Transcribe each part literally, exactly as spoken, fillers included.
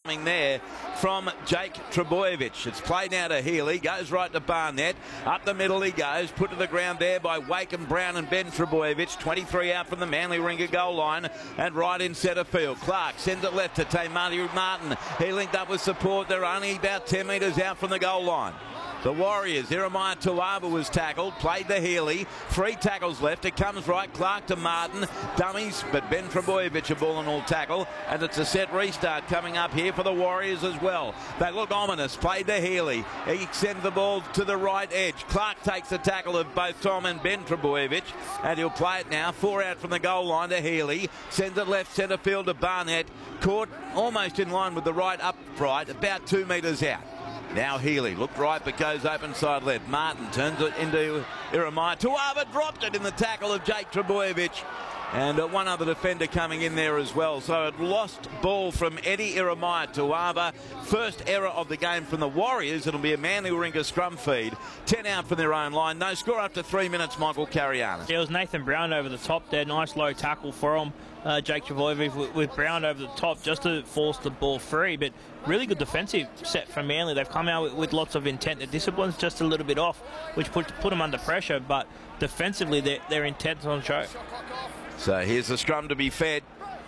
coming there from Jake Trebojevic. It's played now to Healy, goes right to Barnett. Up the middle he goes, put to the ground there by Wakeham, Brown and Ben Trebojevic. twenty-three out from the Manly Ringer goal line and right in centre field. Clark sends it left to Tamari Martin. He linked up with support. They're only about ten metres out from the goal line. The Warriors, Jeremiah Tuava was tackled, played to Healy, three tackles left, it comes right, Clark to Martin, dummies, but Ben Trebojevic a ball and all tackle, and it's a set restart coming up here for the Warriors as well. They look ominous, played to Healy, he sends the ball to the right edge, Clark takes the tackle of both Tom and Ben Trebojevic, and he'll play it now, four out from the goal line to Healy, sends it left centre field to Barnett, caught almost in line with the right upright, about two metres out. Now Healy looked right but goes open side left. Martin turns it into Jeremiah. Tuava dropped it in the tackle of Jake Trebojevic. And uh, one other defender coming in there as well. So it lost ball from Eddie Jeremiah Tuava. First error of the game from the Warriors. It'll be a Manly Ringer scrum feed. ten out from their own line. No score after three minutes, Michael Carianis. Yeah, it was Nathan Brown over the top there. Nice low tackle for him. Uh, Jake Trebojevic with, with Brown over the top just to force the ball free. But really good defensive set from Manly. They've come out with, with lots of intent. The discipline's just a little bit off, which put, put them under pressure. But defensively, they're, they're intent on show. So here's the scrum to be fed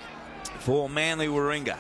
for Manly Warringah.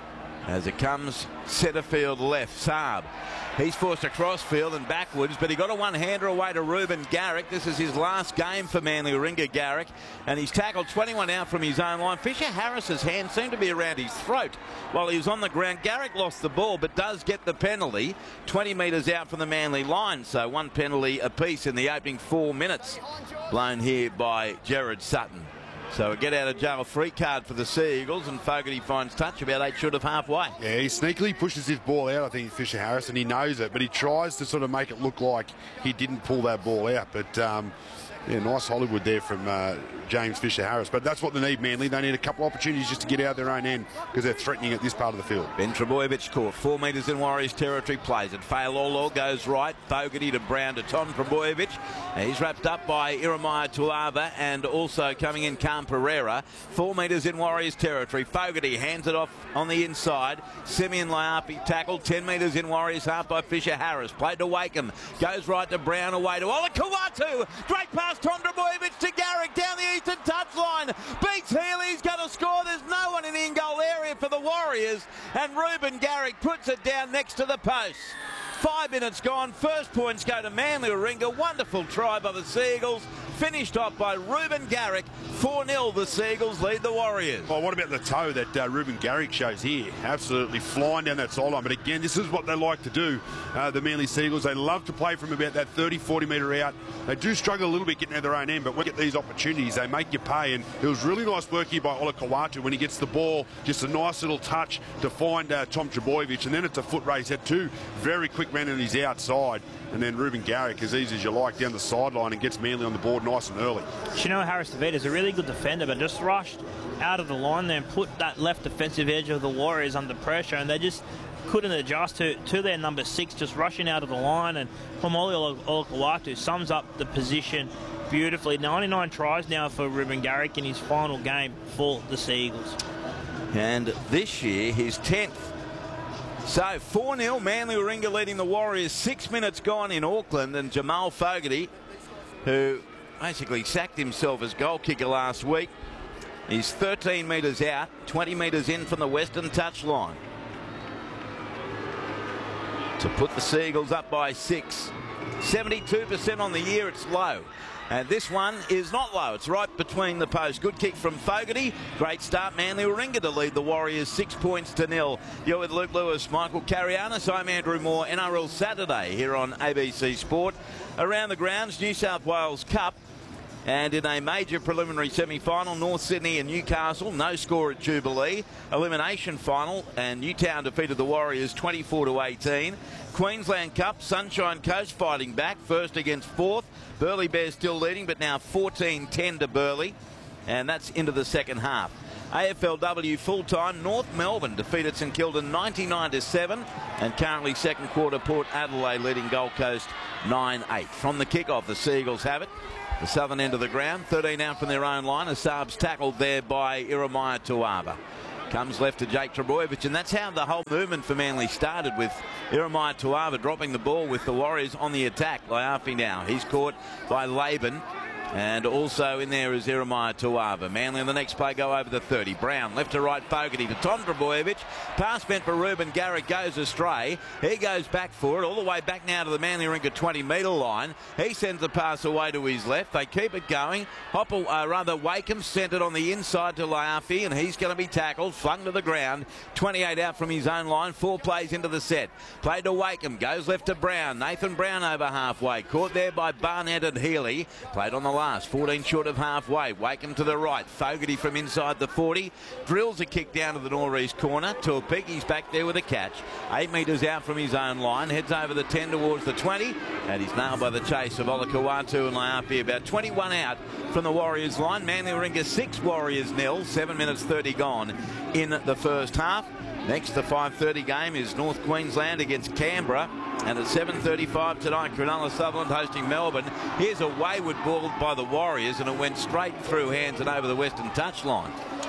As it comes centre field left, Saab. He's forced across field and backwards, but he got a one-hander away to Ruben Garrick. This is his last game for Manly Warringah, Garrick, and he's tackled twenty-one out from his own line. Fisher Harris's hand seemed to be around his throat while he was on the ground. Garrick lost the ball, but does get the penalty, twenty metres out from the Manly line, so one penalty apiece in the opening four minutes, blown here by Jared Sutton. So a get out of jail free card for the Sea Eagles, and Fogarty finds touch about eight short of halfway. Yeah, he sneakily pushes his ball out, I think, Fisher Harris, and he knows it, but he tries to sort of make it look like he didn't pull that ball out. But um, yeah, nice Hollywood there from uh, James Fisher Harris. But that's what they need, Manly. They need a couple of opportunities just to get out of their own end because they're threatening at this part of the field. Ben Trebojevic caught four metres in Warriors territory, plays it. Failolo goes right. Fogarty to Brown to Tom Trebojevic. He's wrapped up by Jeremiah Tuava and also coming in Cam Pereira. Four metres in Warriors territory. Fogarty hands it off on the inside. Simeon Laiapi tackled ten metres in Warriors half by Fisher Harris. Played to Wakeham. Goes right to Brown away to Ola Kawatu. Great pass, Tom Trebojevic to Garrick down the eastern touchline. Beats Healy. He's going to score. There's no one in the in-goal area for the Warriors. And Ruben Garrick puts it down next to the post. Five minutes gone. First points go to Manly Warringah. Wonderful try by the Sea Eagles. Finished off by Ruben Garrick. four nil the Sea Eagles lead the Warriors. Well, what about the toe that uh, Ruben Garrick shows here? Absolutely flying down that sideline. But again, this is what they like to do, uh, the Manly Sea Eagles. They love to play from about that thirty, forty metre out. They do struggle a little bit getting out their own end, but when you get these opportunities, they make you pay. And it was really nice work here by Ola Kawatu when he gets the ball. Just a nice little touch to find uh, Tom Trebojevic. And then it's a foot race. Had two very quick men on his outside. And then Ruben Garrick, as easy as you like, down the sideline and gets Manly on the board nice and early. Chino Harris-Tavita is a really good defender, but just rushed out of the line there and put that left defensive edge of the Warriors under pressure, and they just couldn't adjust to, to their number six, just rushing out of the line. And Pomoli Olakawatu sums up the position beautifully. ninety-nine tries now for Ruben Garrick in his final game for the Sea Eagles. And this year, his tenth. So four nil, Manly Warringah leading the Warriors. Six minutes gone in Auckland, and Jamal Fogarty, who basically sacked himself as goal kicker last week, he's thirteen metres out, twenty metres in from the western touchline to put the Sea Eagles up by six. seventy-two percent on the year, it's low. And this one is not low. It's right between the posts. Good kick from Fogarty. Great start. Manly Warringah to lead the Warriors six points to nil. You're with Luke Lewis, Michael Carianis. I'm Andrew Moore. N R L Saturday here on A B C Sport. Around the grounds, New South Wales Cup. And in a major preliminary semi-final, North Sydney and Newcastle, no score at Jubilee. Elimination final, and Newtown defeated the Warriors twenty-four to eighteen. Queensland Cup, Sunshine Coast fighting back, first against fourth. Burleigh Bears still leading, but now fourteen ten to Burleigh. And that's into the second half. A F L W full-time, North Melbourne defeated St Kilda ninety-nine to seven. And currently second quarter, Port Adelaide leading Gold Coast nine eight. From the kickoff, the Sea Eagles have it. The southern end of the ground, thirteen out from their own line. Asab's tackled there by Jeremiah Tuava. Comes left to Jake Trbojevic, and that's how the whole movement for Manly started, with Jeremiah Tuava dropping the ball with the Warriors on the attack. Laiafi now. He's caught by Laban. And also in there is Jeremiah Tuava. Manly on the next play go over the thirty. Brown left to right, Fogarty to Tom Trbojevic. Pass meant for Ruben Garrick goes astray. He goes back for it, all the way back now to the Manly Rinker twenty metre line. He sends the pass away to his left. They keep it going. Hopper, uh, rather Wakeham sent it on the inside to Laiafi, and he's going to be tackled, flung to the ground. twenty-eight out from his own line. Four plays into the set. Played to Wakeham. Goes left to Brown. Nathan Brown over halfway. Caught there by Barnett and Healy. Played on the last. fourteen short of halfway. Wakeham to the right. Fogarty from inside the forty. Drills a kick down to the northeast corner. Tuapike's back there with a catch. Eight metres out from his own line. Heads over the ten towards the twenty. And he's nailed by the chase of Olakau'atu and Laiafi. About twenty-one out from the Warriors line. Manly Rinker six, Warriors nil. seven minutes thirty gone in the first half. Next, the five thirty game is North Queensland against Canberra. And at seven thirty-five tonight, Cronulla Sutherland hosting Melbourne. Here's a wayward ball by the Warriors, and it went straight through hands and over the western touchline.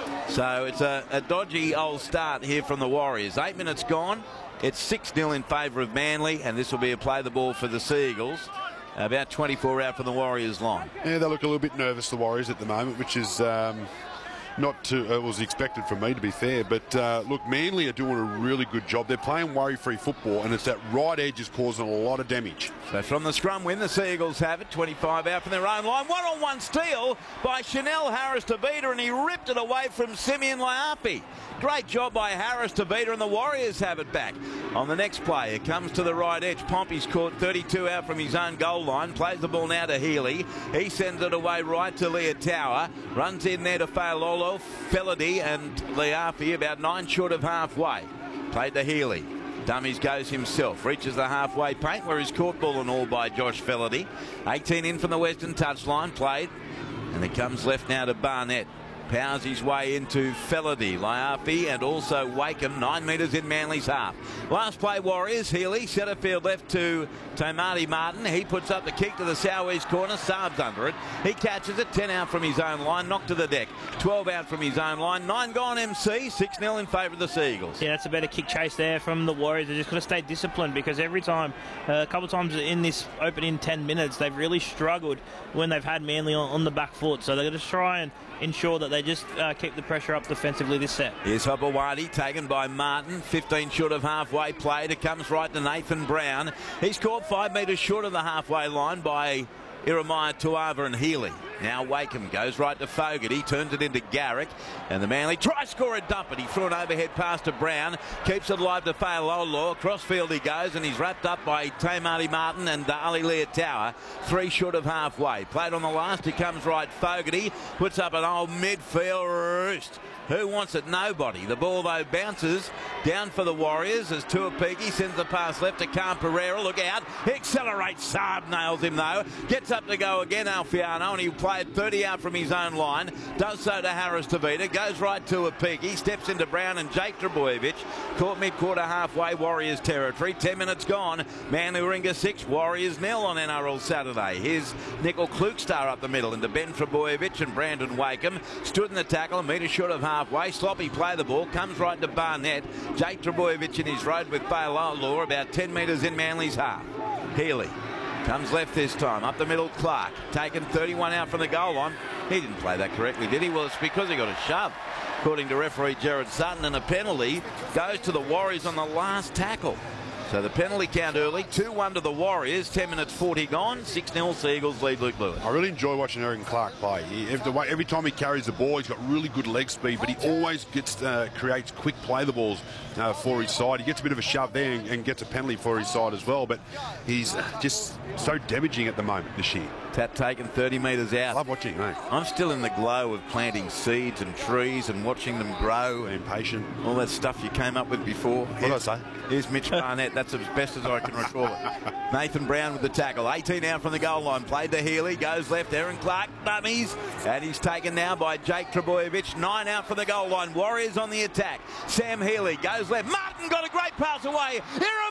So it's a, a dodgy old start here from the Warriors. Eight minutes gone. It's six nil in favour of Manly, and this will be a play the ball for the Seagulls. About twenty-four out from the Warriors line. Yeah, they look a little bit nervous, the Warriors, at the moment, which is... Um Not too, uh, was expected from me, to be fair. But uh, look, Manly are doing a really good job. They're playing worry-free football, and it's that right edge is causing a lot of damage. So from the scrum win, the Seagulls have it. twenty-five out from their own line. One-on-one steal by Chanel Harris-Tavita, and he ripped it away from Simeon Laiafi. Great job by Harris-Tavita, and the Warriors have it back. On the next play, it comes to the right edge. Pompey's caught thirty-two out from his own goal line. Plays the ball now to Healy. He sends it away right to Leah Tower. Runs in there to Failolo. Felady and Laiafi about nine short of halfway. Played to Healy. Dummies goes himself. Reaches the halfway paint where he's caught ball and all by Josh Felady. eighteen in from the western touchline. Played. And it comes left now to Barnett. Powers his way into Felady, Laiafi, and also Wakeham. Nine metres in Manly's half. Last play, Warriors. Healy, centre field left to Tomati Martin. He puts up the kick to the southeast corner. Saab's under it. He catches it. ten out from his own line. Knocked to the deck. twelve out from his own line. nine gone M C. six nil in favour of the Seagulls. Yeah, that's a better kick chase there from the Warriors. They're just got to stay disciplined, because every time, uh, a couple of times in this opening ten minutes, they've really struggled when they've had Manly on, on the back foot. So they're going to try and ensure that they just uh, keep the pressure up defensively this set. Here's Hopewadi taken by Martin. fifteen short of halfway played. It comes right to Nathan Brown. He's caught five metres short of the halfway line by Jeremiah Tuava and Healy. Now Wakeham goes right to Fogarty, turns it into Garrick, and the Manly try score a dump it. He threw an overhead pass to Brown, keeps it alive to Failolo. Crossfield he goes, and he's wrapped up by Tamati Martin and Ali Leah Tower. Three short of halfway. Played on the last, he comes right. Fogarty puts up an old midfield roost. Who wants it? Nobody. The ball, though, bounces down for the Warriors as Tuapiki sends the pass left to Khan Pereira. Look out. He accelerates. Saab nails him, though. Gets up to go again, Alfiano, and he played thirty out from his own line. Does so to Harris-Tavita. Goes right to Tuapiki. Steps into Brown and Jake Trbojevic. Caught mid-quarter halfway, Warriors territory. Ten minutes gone. Manly Rinker six, Warriors nil on N R L Saturday. Here's Nickel Klukstar up the middle into Ben Trbojevic and Brandon Wakeham. Stood in the tackle, a metre short of half. Halfway, sloppy play the ball, comes right to Barnett. Jake Trbojevic in his road with Failolo, about ten metres in Manly's half. Healy comes left this time, up the middle. Clark taken thirty-one out from the goal line. He didn't play that correctly, did he? Well, it's because he got a shove, according to referee Jared Sutton, and a penalty goes to the Warriors on the last tackle. So the penalty count early, two one to the Warriors, ten minutes forty gone, six nil Seagulls lead Luke Lewis. I really enjoy watching Eric Clark play. He, every, every time he carries the ball, he's got really good leg speed, but he always gets uh, creates quick play the balls uh, for his side. He gets a bit of a shove there and, and gets a penalty for his side as well, but he's just so damaging at the moment this year. Tap taken thirty metres out. I love watching, mate. I'm still in the glow of planting seeds and trees and watching them grow. And patient. All that stuff you came up with before. What did I say? Here's Mitch Barnett. That's as best as I can recall it. Nathan Brown with the tackle. eighteen out from the goal line. Played to Healy. Goes left. Aaron Clark dummies. And he's taken now by Jake Trbojevic. Nine out from the goal line. Warriors on the attack. Sam Healy goes left. Martin got a great pass away. Jeremiah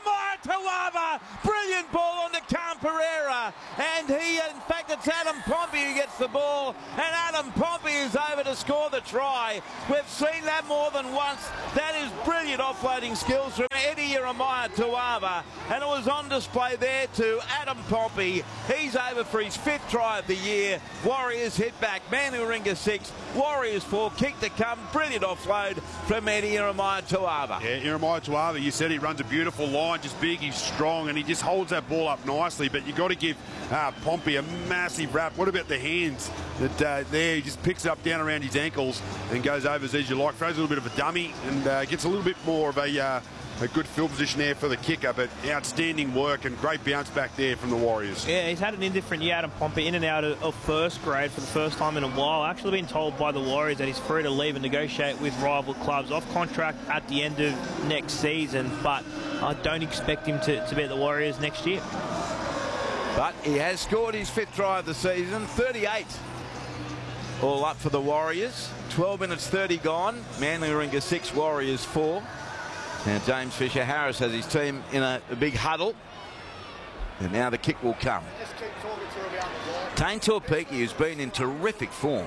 Tuava. Brilliant ball on to Camperera. And he, in fact, it's Adam Pompey who gets the ball. And Adam Pompey is over to score the try. We've seen that more than once. That is brilliant offloading skills from Eddie Jeremiah Tuava. And it was on display there to Adam Pompey. He's over for his fifth try of the year. Warriors hit back. Manly Warringah six. Warriors four. Kick to come. Brilliant offload from Eddie Jeremiah Tuava. Yeah, Jeremiah Tuava, you said he runs a beautiful line, just big, he's strong, and he just holds that ball up nicely. But you've got to give uh, Pompey a massive wrap. What about the hands that uh, there? He just picks it up down around his ankles and goes over as you like. Throws a little bit of a dummy and uh, gets a little bit more of a... Uh, A good field position there for the kicker, but outstanding work and great bounce back there from the Warriors. Yeah, he's had an indifferent year, Adam Pompey, in and out of, of first grade for the first time in a while. I've actually been told by the Warriors that he's free to leave and negotiate with rival clubs off contract at the end of next season, but I don't expect him to, to be at the Warriors next year. But he has scored his fifth try of the season, thirty-eight. All up for the Warriors. twelve minutes thirty gone. Manly Warringah six, Warriors four. Now James Fisher-Harris has his team in a, a big huddle. And now the kick will come. Tane Tuapiki, who's been in terrific form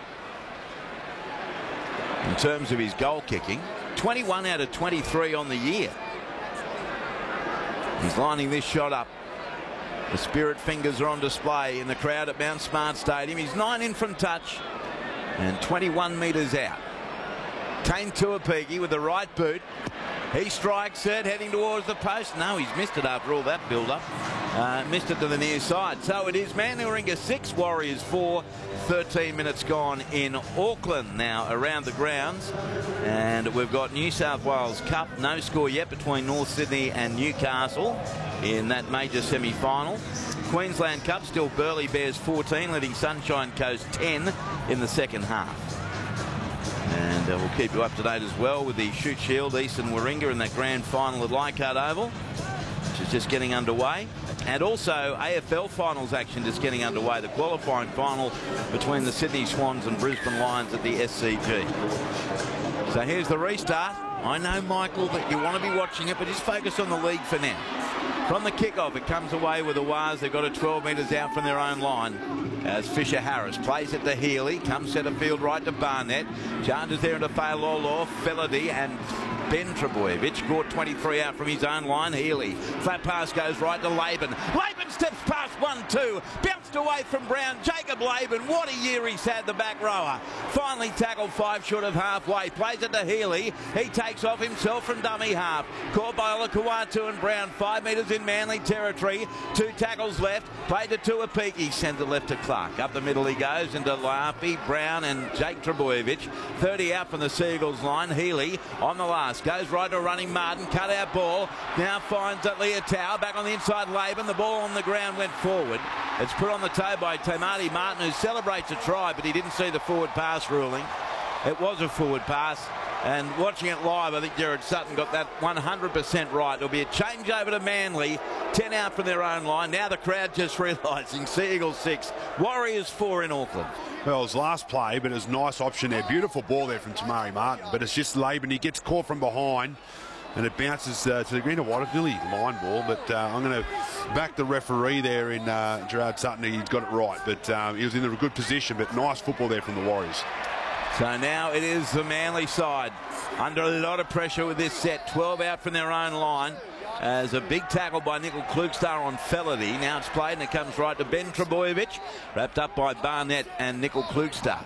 in terms of his goal kicking. twenty-one out of twenty-three on the year. He's lining this shot up. The Spirit fingers are on display in the crowd at Mount Smart Stadium. He's nine in from touch and twenty-one metres out. Tane Tuapiki with the right boot. He strikes it, heading towards the post. No, he's missed it after all that build-up. Uh, missed it to the near side. So it is Manly Warringah six, Warriors four. thirteen minutes gone in Auckland now around the grounds. And we've got New South Wales Cup. No score yet between North Sydney and Newcastle in that major semi-final. Queensland Cup, still Burleigh Bears fourteen, leading Sunshine Coast ten in the second half. And uh, we'll keep you up to date as well with the Shute Shield, Eastern Warringah in that grand final at Leichhardt Oval, which is just getting underway. And also A F L finals action just getting underway. The qualifying final between the Sydney Swans and Brisbane Lions at the S C G. So here's the restart. I know, Michael, that you want to be watching it, but just focus on the league for now. From the kickoff, it comes away with the Wars. They've got it twelve metres out from their own line. As Fisher-Harris plays it to Healy, comes centre field right to Barnett. Charges there into Failolo, Felady and Ben Trebojevic. Caught twenty-three out from his own line. Healy. Flat pass goes right to Laban. Laban steps past one two. Bounced away from Brown. Jacob Laban. What a year he's had, the back rower. Finally tackled five short of halfway. Plays it to Healy. He takes off himself from dummy half. Caught by Olakau'atu and Brown. Five metres in Manly territory. Two tackles left. Played to Tuapiki. Centre left to Clark. Up the middle he goes into Lapi, Brown and Jake Trebojevic. thirty out from the Seagulls line. Healy on the last. Goes right to running Martin. Cut out ball. Now finds at Leotau. Back on the inside Laban. The ball on the ground went forward. It's put on the toe by Tamati Martin, who celebrates a try, but he didn't see the forward pass ruling. It was a forward pass. And watching it live, I think Jared Sutton got that one hundred percent right. There'll be a change over to Manly. ten out from their own line. Now the crowd just realising Seagulls six, Warriors four in Auckland. Well, his last play, but it's a nice option there. Beautiful ball there from Tamari Martin. But it's just Laban. He gets caught from behind. And it bounces uh, to the green. What a nearly line ball, but uh, I'm going to back the referee there in uh, Gerard Sutton. He's got it right, but um, he was in a good position. But nice football there from the Warriors. So now it is the Manly side under a lot of pressure with this set. twelve out from their own line. As a big tackle by Nickel Klugstar on Felady. Now it's played and it comes right to Ben Trebojevic. Wrapped up by Barnett and Nickel Klugstar.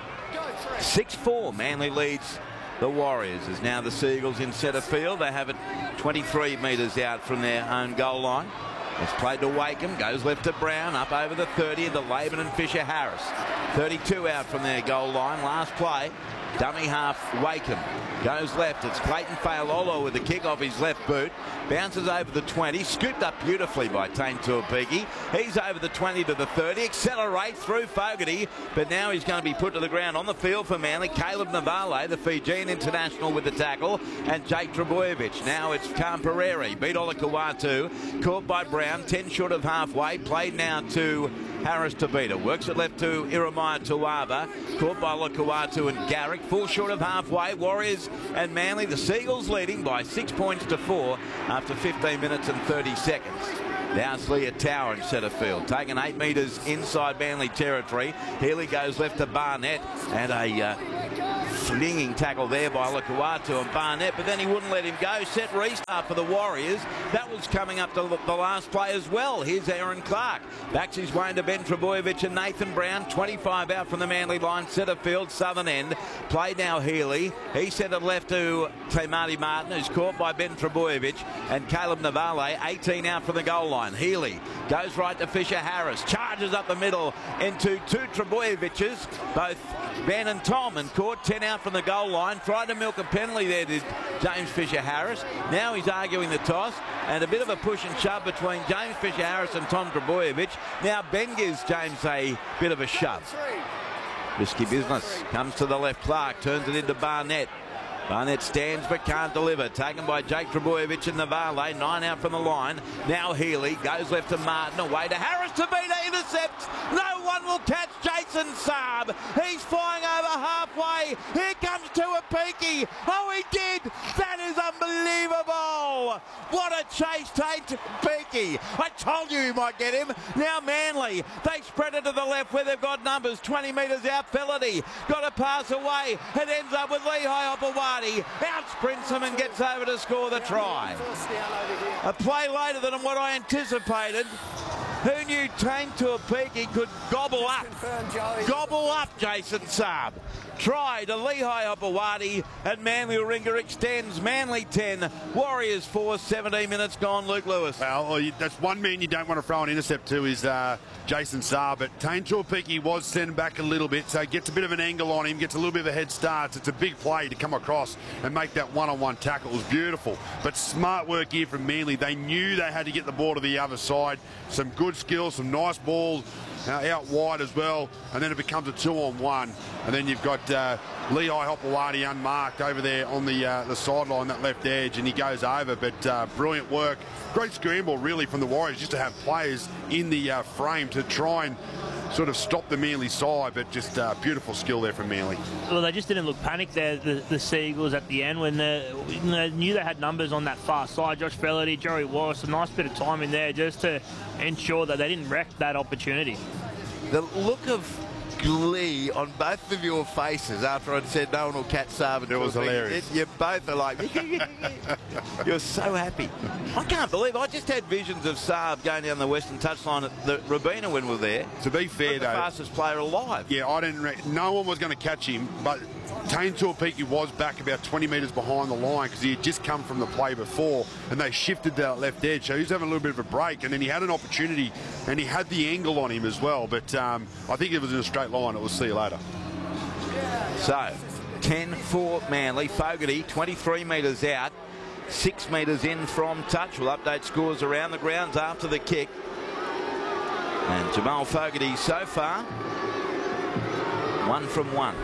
six four. Manly leads the Warriors. As now the Seagulls in centre field. They have it twenty-three metres out from their own goal line. It's played to Wakeham. Goes left to Brown. Up over the thirty into Laban and Fisher-Harris. thirty-two out from their goal line. Last play. Dummy half Wakeham. Goes left. It's Clayton Failolo with the kick off his left boot. Bounces over the twenty. Scooped up beautifully by Tane Tuapiki. He's over the twenty to the thirty. Accelerates through Fogarty. But now he's going to be put to the ground on the field for Manly. Caleb Navale, the Fijian international, with the tackle. And Jake Trebojevic. Now it's Camperera. Beat Olakau'atu. Caught by Brown. ten short of halfway. Played now to Harris to beat it. Works it left to Iremaya Tuava. Caught by Lakuatu and Garrick. Full short of halfway. Warriors and Manly. The Seagulls leading by six points to four after fifteen minutes and thirty seconds. Now it's Leah Tower in centre field, taking eight metres inside Manly territory. Healy goes left to Barnett, and a uh, flinging tackle there by Lakuatu and Barnett, but then he wouldn't let him go. Set restart for the Warriors. That was coming up to the last play as well. Here's Aaron Clark. Backs his way into Ben Trebojevic and Nathan Brown. twenty-five out from the Manly line, centre field, southern end. Play now Healy. He sent it left to Te Marty Martin, who's caught by Ben Trebojevic, and Caleb Navale, eighteen out from the goal line. Healy goes right to Fisher Harris, charges up the middle into two Trebojevic's, both Ben and Tom, and caught ten out from the goal line. Tried to milk a penalty there, did James Fisher Harris. Now he's arguing the toss, and a bit of a push and shove between James Fisher Harris and Tom Trebojevic. Now Ben gives James a bit of a shove. Risky business. Comes to the left. Clark turns it into Barnett. Barnett stands but can't deliver. Taken by Jake Trebojevic and Navale. Nine out from the line. Now Healy goes left to Martin. Away to Harris. Tavita intercepts. No one will catch Jason Saab. He's flying over halfway. Here comes Tuapiki. Oh, he did. That is unbelievable. What a chase, Tate Tuapiki. I told you you might get him. Now Manly. They spread it to the left where they've got numbers. twenty metres out. Felity got a pass away. It ends up with Lehigh Opawati. Out sprints him and gets over to score the try. A play later than what I anticipated. Who knew Tane Tuapiki could gobble up, gobble up Jason Saab? Try to Lehigh Opawati, and Manly Warringah extends. Manly ten, Warriors four, seventeen minutes gone. Luke Lewis. Well, that's one man you don't want to throw an intercept to is uh, Jason Saab, but Tane Tuapiki was sent back a little bit, so gets a bit of an angle on him, gets a little bit of a head start. It's a big play to come across and make that one-on-one tackle. It was beautiful, but smart work here from Manly. They knew they had to get the ball to the other side. Some good skills, some nice balls. Uh, out wide as well, and then it becomes a two-on-one, and then you've got uh, Lehigh Opawati unmarked over there on the uh, the sideline, that left edge, and he goes over. But uh, brilliant work, great scramble really from the Warriors, just to have players in the uh, frame to try and sort of stop the Manly side, but just uh, beautiful skill there from Manly. Well, they just didn't look panicked there, the, the Seagulls at the end, when they, when they knew they had numbers on that far side. Josh Felity, Joey Wallace, a nice bit of time in there just to ensure that they didn't wreck that opportunity. The look of glee on both of your faces after I'd said no one will catch Saab. It was hilarious. You both are like, you're so happy. I can't believe I just had visions of Saab going down the western touchline at the Robina when we were there. To be fair, the though, fastest player alive. Yeah, I didn't. Re no one was going to catch him, but Tane Tuapiki was back about twenty metres behind the line because he had just come from the play before, and they shifted that left edge, so he was having a little bit of a break, and then he had an opportunity, and he had the angle on him as well. But um, I think it was in a straight line. It was see you later. So, ten four Manly. Fogarty, twenty-three metres out, six metres in from touch. We'll update scores around the grounds after the kick. And Jamal Fogarty so far, one from one.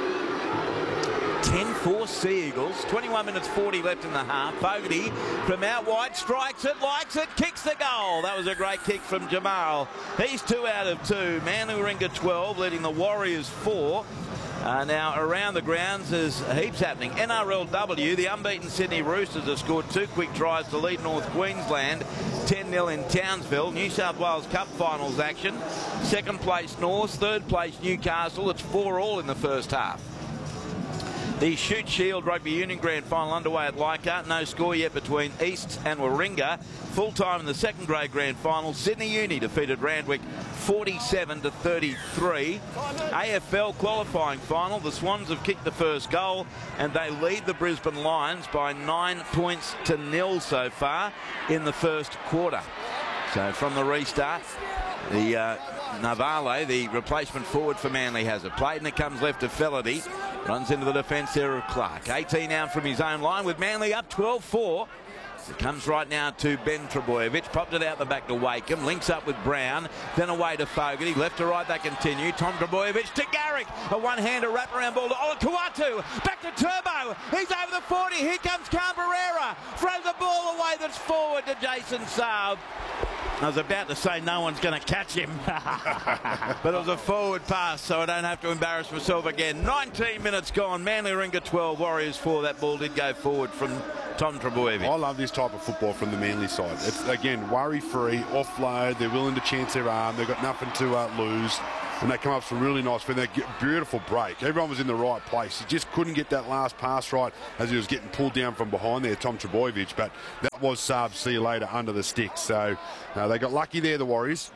ten four Sea Eagles, twenty-one minutes forty left in the half. Fogarty from out wide, strikes it, likes it, kicks the goal. That was a great kick from Jamal. He's two out of two. Manly Warringah twelve, leading the Warriors four. Uh, now around the grounds there's heaps happening. N R L W, the unbeaten Sydney Roosters have scored two quick tries to lead North Queensland, ten nil in Townsville. New South Wales Cup finals action. Second place North, third place Newcastle. It's four all in the first half. The Shute Shield Rugby Union Grand Final underway at Leichhardt. No score yet between East and Warringah. Full time in the second grade Grand Final. Sydney Uni defeated Randwick forty-seven to thirty-three. A F L qualifying final. The Swans have kicked the first goal and they lead the Brisbane Lions by nine points to nil so far in the first quarter. So from the restart, the uh, Navale, the replacement forward for Manly, has it. Played and it comes left to Felity. Runs into the defence there of Clark. eighteen out from his own line with Manly up twelve four. It comes right now to Ben Trebojevic. Popped it out the back to Wakeham. Links up with Brown. Then away to Fogarty. Left to right they continue. Tom Trebojevic to Garrick. A one-hander wraparound ball to Olakuatu. Back to Turbo. He's over the forty. Here comes Canberra. Throws the ball away that's forward to Jason Saab. I was about to say no one's going to catch him. But it was a forward pass, so I don't have to embarrass myself again. nineteen minutes gone. Manly Warringah twelve, Warriors four. That ball did go forward from Tom Trbojevic. I love this type of football from the Manly side. It's, again, worry-free, offload. They're willing to chance their arm. They've got nothing to uh, lose. And they come up with some really nice, with a beautiful break. Everyone was in the right place. He just couldn't get that last pass right as he was getting pulled down from behind there, Tom Trbojevic. But that was Saab, see you later, under the stick. So uh, they got lucky there, the Warriors.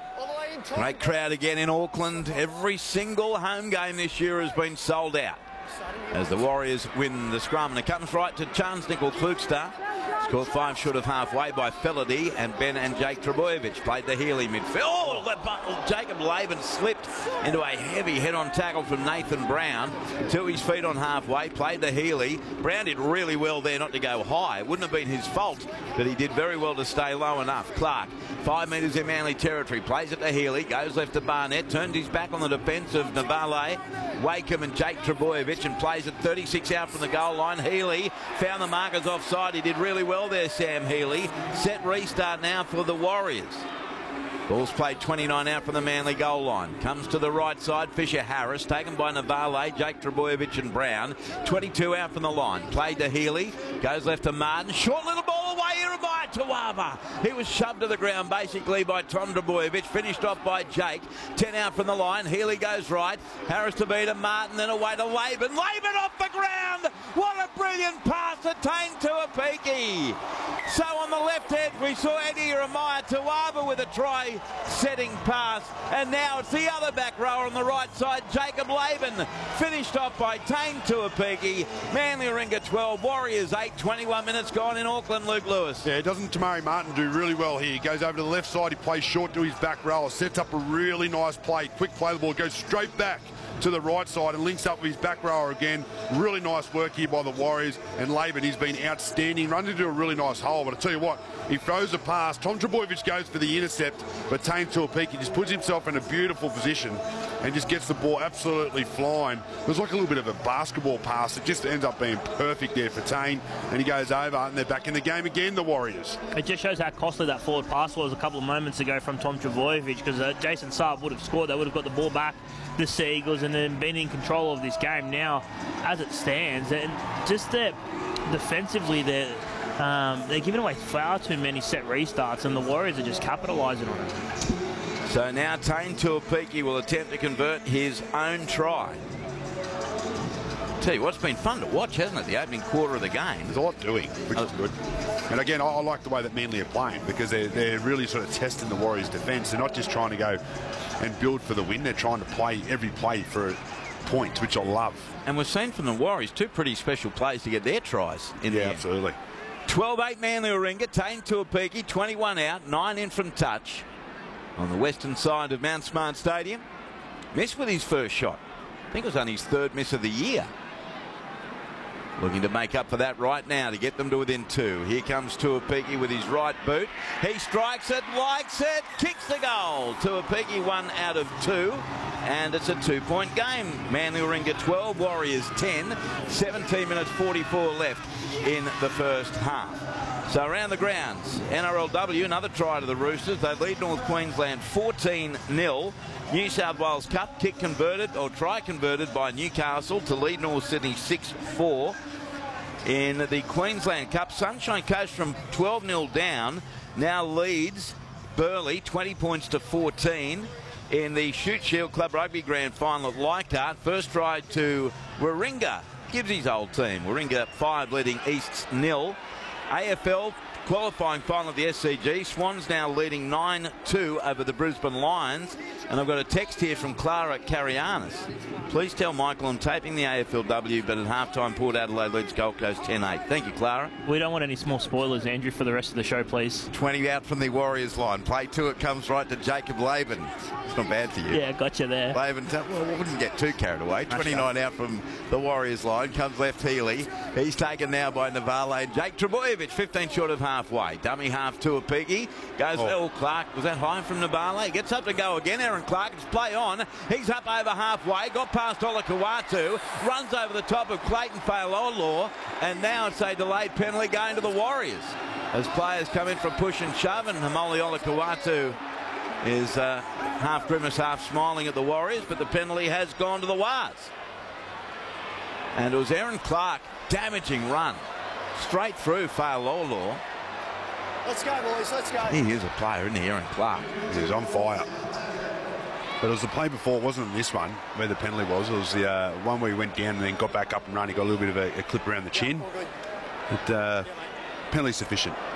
Great crowd again in Auckland. Every single home game this year has been sold out as the Warriors win the scrum. And it comes right to Chance Nickel Klukstad. Scored five short of halfway by Felady, and Ben and Jake Trbojevic played the Healy midfield. Oh, Jacob Laban slipped into a heavy head-on tackle from Nathan Brown to his feet on halfway, played the Healy. Brown did really well there not to go high. It wouldn't have been his fault, but he did very well to stay low enough. Clark, five metres in Manly territory, plays it to Healy, goes left to Barnett, turns his back on the defence of Navale, Wakeham and Jake Trbojevic, and plays it thirty-six out from the goal line. Healy found the markers offside. He did really well there, Sam Healy. Set restart now for the Warriors. Ball's played twenty-nine out from the Manly goal line. Comes to the right side. Fisher Harris taken by Navale, Jake Trbojevic and Brown. twenty-two out from the line. Played to Healy. Goes left to Martin. Short little ball away here by Tuava. He was shoved to the ground basically by Tom Trbojevic. Finished off by Jake. ten out from the line. Healy goes right. Harris to beat him. Martin then away to Laban. Laban off the ground. What a brilliant pass attained to Apiki. So on the left end we saw Eddie Jeremiah Tuava with a try setting pass, and now it's the other back rower on the right side, Jacob Laban, finished off by Tane Tuapiki. Manly Warringah twelve, Warriors eight, twenty-one minutes gone in Auckland. Luke Lewis. Yeah, doesn't Tamari Martin do really well here? He goes over to the left side, he plays short to his back rower, sets up a really nice play, quick play the ball, goes straight back to the right side and links up with his back rower again. Really nice work here by the Warriors, and Laban, he's been outstanding, runs into a really nice hole, but I tell you what, he throws a pass. Tom Trbojevic goes for the intercept, but Tane Tuapiki just puts himself in a beautiful position and just gets the ball absolutely flying. It was like a little bit of a basketball pass. It just ends up being perfect there for Tane, and he goes over, and they're back in the game again, the Warriors. It just shows how costly that forward pass was a couple of moments ago from Tom Trbojevic, because uh, Jason Saab would have scored. They would have got the ball back, the Seagulls, and then been in control of this game now as it stands. And just that defensively, they're, um, they're giving away far too many set restarts, and the Warriors are just capitalising on it. So now Tane Tuapiki will attempt to convert his own try. Tell you what, it's been fun to watch, hasn't it? The opening quarter of the game. There's a lot doing, which is good. And again, I, I like the way that Manly are playing, because they're, they're really sort of testing the Warriors' defence. They're not just trying to go and build for the win. They're trying to play every play for points, which I love. And we've seen from the Warriors two pretty special plays to get their tries in yeah, there. Absolutely. twelve eight Manly Warringah. Tane Tuapiki, twenty-one out, nine in from touch on the western side of Mount Smart Stadium. Missed with his first shot. I think it was only his third miss of the year. Looking to make up for that right now to get them to within two. Here comes Tuapiki with his right boot. He strikes it, likes it, kicks the goal. Tuapiki one out of two, and it's a two-point game. Manly Warringah twelve, Warriors ten. seventeen minutes forty-four left in the first half. So around the grounds, N R L W, another try to the Roosters. They lead North Queensland fourteen nil. New South Wales Cup, kick converted, or try converted by Newcastle to lead North Sydney six four. In the Queensland Cup, Sunshine Coast from twelve nil down now leads Burleigh twenty points to fourteen. In the Shute Shield Club Rugby Grand Final at Leichhardt, first try to Warringah, gives his old team. Warringah five leading Easts nil. A F L qualifying final of the S C G, Swans now leading nine two over the Brisbane Lions. And I've got a text here from Clara Carianis. Please tell Michael I'm taping the A F L W, but at halftime Port Adelaide leads Gold Coast ten eight. Thank you, Clara. We don't want any small spoilers, Andrew, for the rest of the show, please. twenty out from the Warriors line. Play to it comes right to Jacob Laban. It's not bad for you. Yeah, gotcha there. Laban, well, we wouldn't get too carried away. twenty-nine out from the Warriors line. Comes left Healy. He's taken now by Navale. Jake Trbojevic, fifteen short of halfway. Dummy half to Apiki. Goes, oh. oh, Clark. Was that high from Navale? Gets up to go again. Aaron Clark. It's play on. He's up over halfway. Got past Olakawatu. Runs over the top of Clayton Failolaw. And now it's a delayed penalty going to the Warriors. as players come in from push and shove, and Hamoli Olakau'atu is uh, half grimace, half smiling at the Warriors, but the penalty has gone to the Wars. And it was Aaron Clark, damaging run, straight through Fa'alolo. Let's go, boys, let's go. He is a player, isn't he, Aaron Clark? He's on fire. But it was the play before, it wasn't this one where the penalty was. It was the uh, one where he went down and then got back up and ran. He got a little bit of a, a clip around the chin. But uh, penalty sufficient.